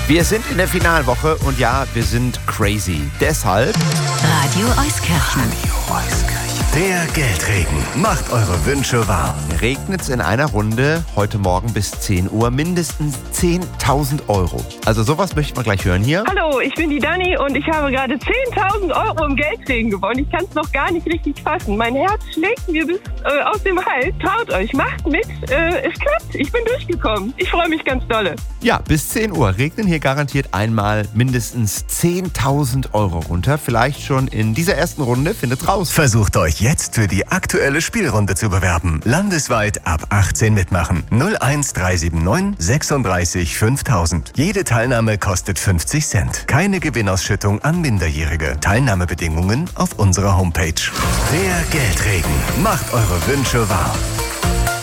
Wir sind in der Finalwoche und ja, wir sind crazy. Deshalb Radio Euskirchen. Der Geldregen macht eure Wünsche wahr. regnet's in einer Runde heute Morgen bis 10 Uhr mindestens 10.000 Euro. Also sowas möchte man gleich hören hier. Hallo, ich bin die Dani und ich habe gerade 10.000 Euro im Geldregen gewonnen. Ich kann es noch gar nicht richtig fassen. Mein Herz schlägt mir bis aus dem Hals. Traut euch, macht mit. Es klappt. Ich bin durchgekommen. Ich freue mich ganz dolle. Ja, bis 10 Uhr regnen hier garantiert einmal mindestens 10.000 Euro runter. Vielleicht schon in dieser ersten Runde, findet raus. Versucht euch jetzt für die aktuelle Spielrunde zu bewerben. Landesweit ab 18 mitmachen. 01379 36 5000. Jede Teilnahme kostet 50 Cent. Keine Gewinnausschüttung an Minderjährige. Teilnahmebedingungen auf unserer Homepage. Der Geldregen macht eure Wünsche wahr.